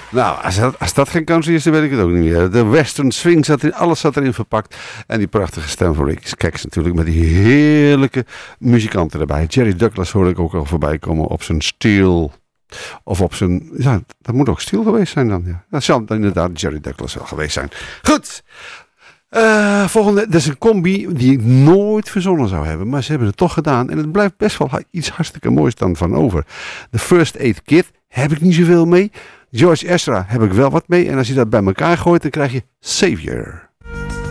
Nou, als dat geen country is, dan weet ik het ook niet meer. De western swing zat in, alles zat erin verpakt. En die prachtige stem van Ricky Skaggs natuurlijk, met die heerlijke muzikanten erbij. Jerry Douglas hoorde ik ook al voorbij komen op zijn steel. Of op zijn, ja, dat moet ook steel geweest zijn dan. Ja. Dat zal inderdaad Jerry Douglas wel geweest zijn. Goed. Volgende, dat is een combi die ik nooit verzonnen zou hebben. Maar ze hebben het toch gedaan. En het blijft best wel iets hartstikke moois dan van over. The First Aid Kit heb ik niet zoveel mee. George Ezra heb ik wel wat mee. En als je dat bij elkaar gooit, dan krijg je Savior.